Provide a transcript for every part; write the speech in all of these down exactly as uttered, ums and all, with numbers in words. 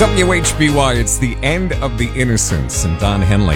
W H B Y, it's the end of the innocence, and Don Henley.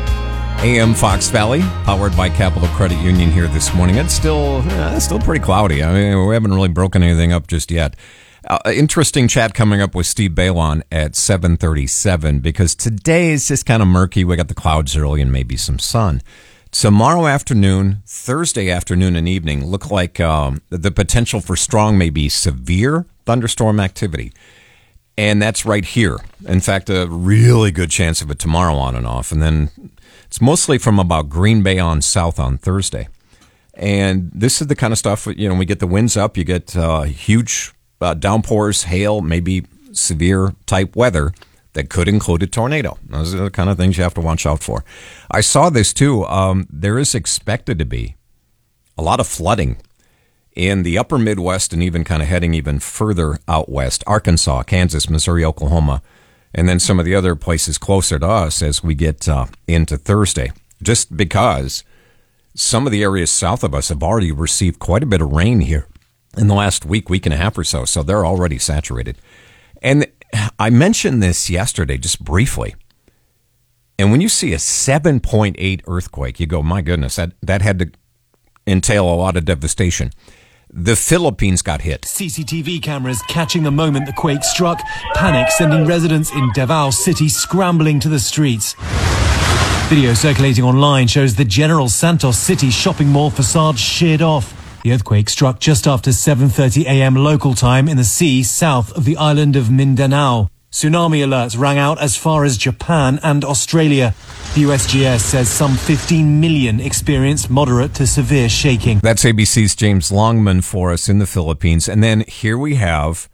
A M Fox Valley, powered by Capital Credit Union here this morning. It's still uh, still pretty cloudy. I mean, we haven't really broken anything up just yet. Uh, interesting chat coming up with Steve Balon at seven thirty-seven, because today is just kind of murky. We got the clouds early and maybe some sun. Tomorrow afternoon, Thursday afternoon and evening look like um, the potential for strong, maybe severe thunderstorm activity. And that's right here. In fact, a really good chance of it tomorrow on and off. And then it's mostly from about Green Bay on south on Thursday. And this is the kind of stuff, you know, we get the winds up, you get uh, huge uh, downpours, hail, maybe severe type weather that could include a tornado. Those are the kind of things you have to watch out for. I saw this too. Um, there is expected to be a lot of flooding in the upper Midwest and even kind of heading even further out west, Arkansas, Kansas, Missouri, Oklahoma, and then some of the other places closer to us as we get uh, into Thursday. Just because some of the areas south of us have already received quite a bit of rain here in the last week, week and a half or so, so they're already saturated. And I mentioned this yesterday just briefly, and when you see a seven point eight earthquake, you go, my goodness, that, that had to entail a lot of devastation. The Philippines got hit. C C T V cameras catching the moment the quake struck. Panic sending residents in Davao City scrambling to the streets. Video circulating online shows the General Santos City shopping mall facade sheared off. The earthquake struck just after seven thirty a.m. local time in the sea south of the island of Mindanao. Tsunami alerts rang out as far as Japan and Australia. The U S G S says some fifteen million experienced moderate to severe shaking. That's A B C's James Longman for us in the Philippines. And then here we have,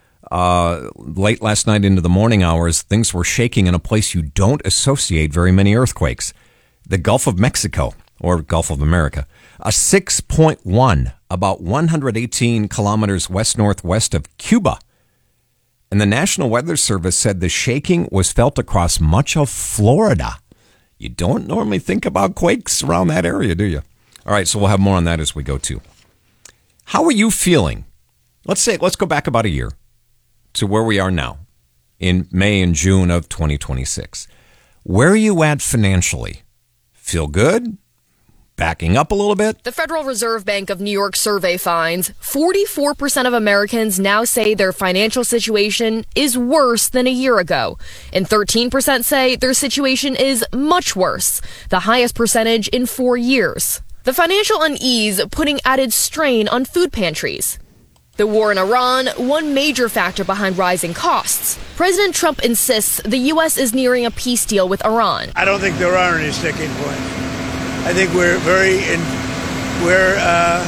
uh, late last night into the morning hours, things were shaking in a place you don't associate very many earthquakes. The Gulf of Mexico, or Gulf of America. A six point one, about one hundred eighteen kilometers west-northwest of Cuba. And the National Weather Service said the shaking was felt across much of Florida. You don't normally think about quakes around that area, do you? All right, so we'll have more on that as we go too. How are you feeling? Let's say, let's go back about a year to where we are now in May and June of twenty twenty-six. Where are you at financially? Feel good? Backing up a little bit? The Federal Reserve Bank of New York survey finds forty-four percent of Americans now say their financial situation is worse than a year ago, and thirteen percent say their situation is much worse, the highest percentage in four years. The financial unease putting added strain on food pantries. The war in Iran, one major factor behind rising costs. President Trump insists the U S is nearing a peace deal with Iran. I don't think there are any sticking points. I think we're very in, we're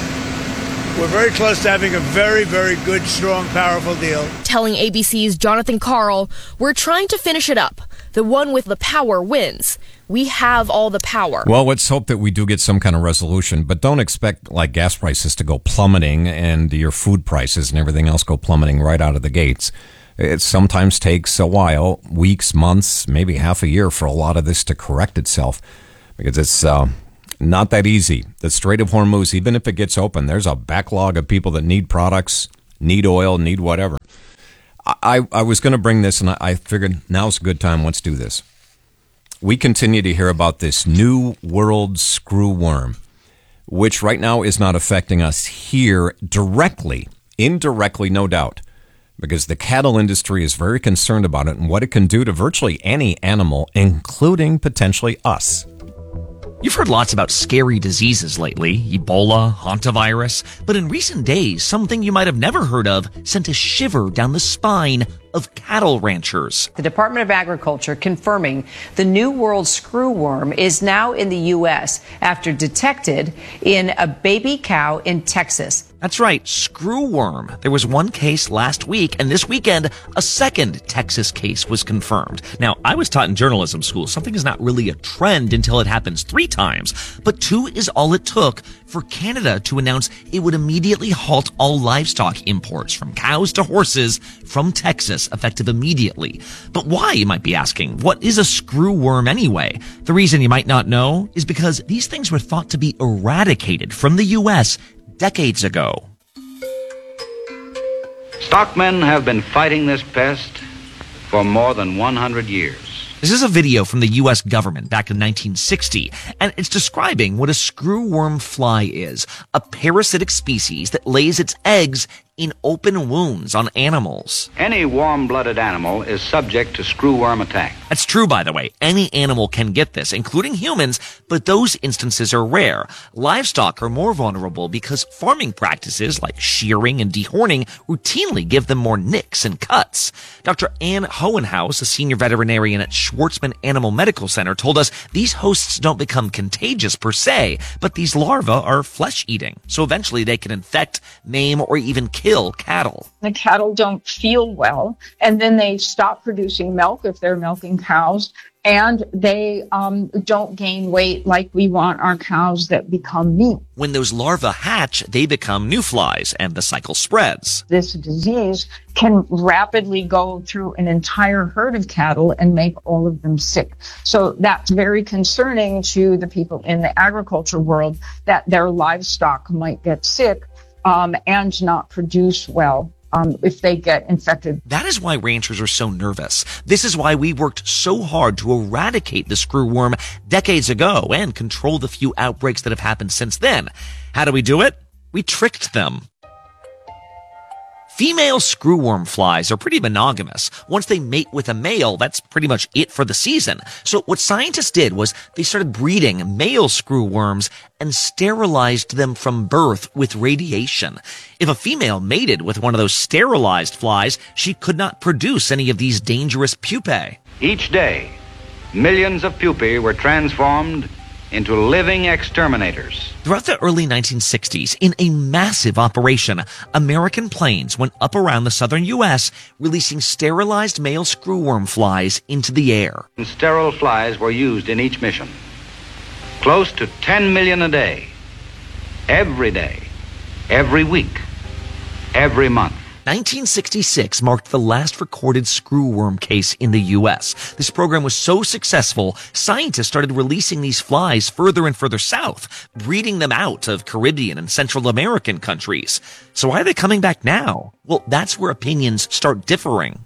uh, we're very close to having a very, very good, strong, powerful deal. Telling A B C's Jonathan Karl, we're trying to finish it up. The one with the power wins. We have all the power. Well, let's hope that we do get some kind of resolution, but don't expect like gas prices to go plummeting and your food prices and everything else go plummeting right out of the gates. It sometimes takes a while, weeks, months, maybe half a year for a lot of this to correct itself, because it's uh, not that easy. The Strait of Hormuz, even if it gets open, there's a backlog of people that need products, need oil, need whatever. I, I was going to bring this, and I, I figured now's a good time. Let's do this. We continue to hear about this new world screw worm, which right now is not affecting us here directly, indirectly, no doubt, because the cattle industry is very concerned about it and what it can do to virtually any animal, including potentially us. You've heard lots about scary diseases lately, Ebola, hantavirus, but in recent days, something you might have never heard of sent a shiver down the spine of cattle ranchers. The Department of Agriculture confirming the new world screwworm is now in the U S after detected in a baby cow in Texas. That's right, screwworm. There was one case last week, and this weekend, a second Texas case was confirmed. Now, I was taught in journalism school, something is not really a trend until it happens three times, but two is all it took for Canada to announce it would immediately halt all livestock imports from cows to horses from Texas, effective immediately. But why, you might be asking? What is a screwworm anyway? The reason you might not know is because these things were thought to be eradicated from the U S decades ago. Stockmen have been fighting this pest for more than one hundred years. This is a video from the U S government back in nineteen sixty, and it's describing what a screwworm fly is, a parasitic species that lays its eggs in open wounds on animals. Any warm-blooded animal is subject to screwworm attack. That's true, by the way. Any animal can get this, including humans, but those instances are rare. Livestock are more vulnerable because farming practices like shearing and dehorning routinely give them more nicks and cuts. Doctor Ann Hohenhaus, a senior veterinarian at Schwartzman Animal Medical Center, told us these hosts don't become contagious per se, but these larvae are flesh-eating, so eventually they can infect, maim, or even kill Kill cattle. The cattle don't feel well, and then they stop producing milk if they're milking cows, and they um, don't gain weight like we want our cows that become meat. When those larvae hatch, they become new flies, and the cycle spreads. This disease can rapidly go through an entire herd of cattle and make all of them sick. So that's very concerning to the people in the agriculture world, that their livestock might get sick Um, and not produce well um, if they get infected. That is why ranchers are so nervous. This is why we worked so hard to eradicate the screwworm decades ago and control the few outbreaks that have happened since then. How do we do it? We tricked them. Female screwworm flies are pretty monogamous. Once they mate with a male, that's pretty much it for the season. So what scientists did was they started breeding male screwworms and sterilized them from birth with radiation. If a female mated with one of those sterilized flies, she could not produce any of these dangerous pupae. Each day, millions of pupae were transformed into living exterminators. Throughout the early nineteen sixties, in a massive operation, American planes went up around the southern U S, releasing sterilized male screwworm flies into the air. And sterile flies were used in each mission. Close to ten million a day. Every day. Every week. Every month. nineteen sixty-six marked the last recorded screwworm case in the U S. This program was so successful, scientists started releasing these flies further and further south, breeding them out of Caribbean and Central American countries. So why are they coming back now? Well, that's where opinions start differing.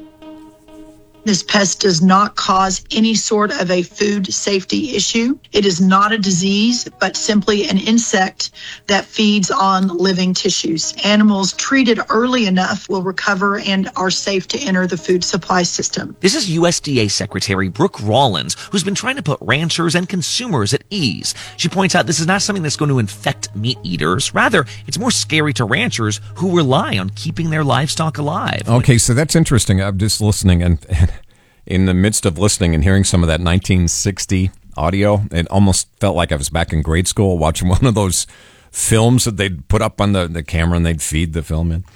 This pest does not cause any sort of a food safety issue. It is not a disease, but simply an insect that feeds on living tissues. Animals treated early enough will recover and are safe to enter the food supply system. This is U S D A Secretary Brooke Rollins, who's been trying to put ranchers and consumers at ease. She points out this is not something that's going to infect meat eaters. Rather, it's more scary to ranchers who rely on keeping their livestock alive. Okay, so that's interesting. I'm just listening, and, and in the midst of listening and hearing some of that nineteen sixty audio, it almost felt like I was back in grade school watching one of those films that they'd put up on the, the camera and they'd feed the film in.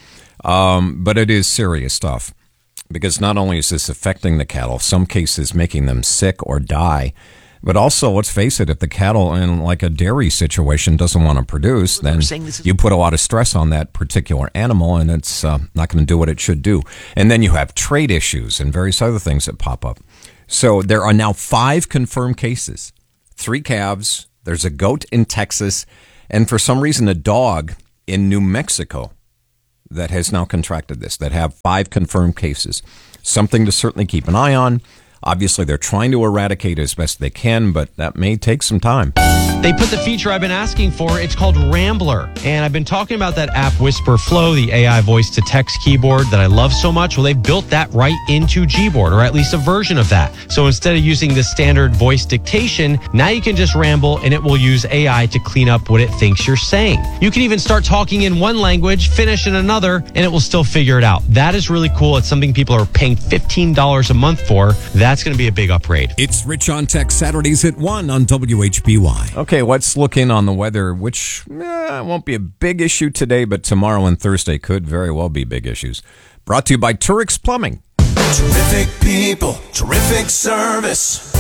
Um, but it is serious stuff, because not only is this affecting the cattle, some cases making them sick or die, but also, let's face it, if the cattle in like a dairy situation doesn't want to produce, then you put a lot of stress on that particular animal, and it's uh, not going to do what it should do. And then you have trade issues and various other things that pop up. So there are now five confirmed cases, three calves, there's a goat in Texas, and for some reason a dog in New Mexico that has now contracted this, that have five confirmed cases. Something to certainly keep an eye on. Obviously, they're trying to eradicate as best they can, but that may take some time. They put the feature I've been asking for. It's called Rambler. And I've been talking about that app Whisper Flow, the A I voice-to-text keyboard that I love so much. Well, they've built that right into Gboard, or at least a version of that. So instead of using the standard voice dictation, now you can just ramble and it will use A I to clean up what it thinks you're saying. You can even start talking in one language, finish in another, and it will still figure it out. That is really cool. It's something people are paying fifteen dollars a month for. That's going to be a big upgrade. It's Rich on Tech, Saturdays at one on W H B Y. Okay, let's look in on the weather, which eh, won't be a big issue today, but tomorrow and Thursday could very well be big issues. Brought to you by Turix Plumbing. Terrific people, terrific service.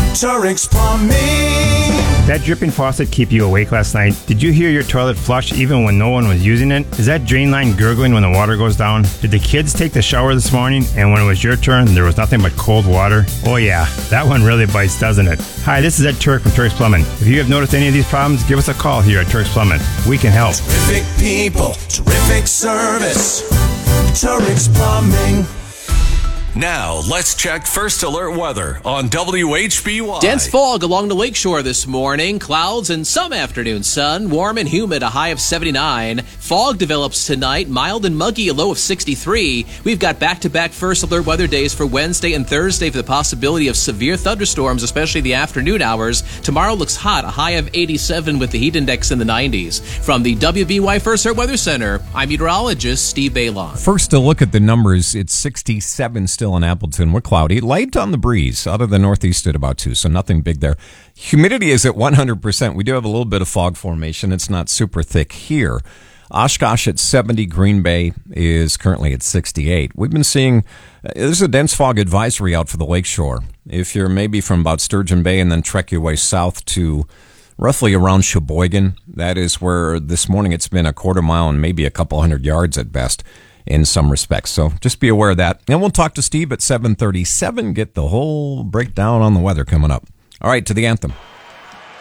Turix Plumbing. That dripping faucet keep you awake last night? Did you hear your toilet flush even when no one was using it? Is that drain line gurgling when the water goes down? Did the kids take the shower this morning and when it was your turn, there was nothing but cold water? Oh yeah, that one really bites, doesn't it? Hi, this is Ed Turk from Turix Plumbing. If you have noticed any of these problems, give us a call here at Turix Plumbing. We can help. Terrific people, terrific service. Turix Plumbing. Now, let's check First Alert weather on W H B Y. Dense fog along the lakeshore this morning. Clouds and some afternoon sun. Warm and humid, a high of seventy-nine. Fog develops tonight. Mild and muggy, a low of sixty-three. We've got back-to-back First Alert weather days for Wednesday and Thursday for the possibility of severe thunderstorms, especially the afternoon hours. Tomorrow looks hot, a high of eighty-seven with the heat index in the nineties. From the W B Y First Alert Weather Center, I'm meteorologist Steve Bailon. First to look at the numbers, it's sixty-seven still in Appleton. We're cloudy. Light on the breeze out of the northeast at about two, so nothing big there. Humidity is at one hundred percent. We do have a little bit of fog formation. It's not super thick here. Oshkosh at seventy. Green Bay is currently at sixty-eight. We've been seeing, uh, there's a dense fog advisory out for the lakeshore. If you're maybe from about Sturgeon Bay and then trek your way south to roughly around Sheboygan, that is where this morning it's been a quarter mile and maybe a couple hundred yards at best in some respects. So just be aware of that. And we'll talk to Steve at seven thirty-seven, get the whole breakdown on the weather coming up. All right, to the anthem.